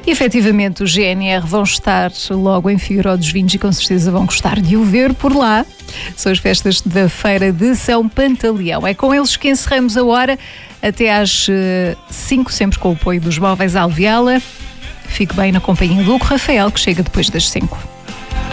E efetivamente os GNR vão estar logo em Figueiró dos Vinhos e com certeza vão gostar de o ver por lá. São as festas da Feira de São Pantaleão. É com eles que encerramos a hora até às 5, sempre com o apoio dos Móveis Alveala. Fique bem na companhia do Hugo Rafael, que chega depois das 5.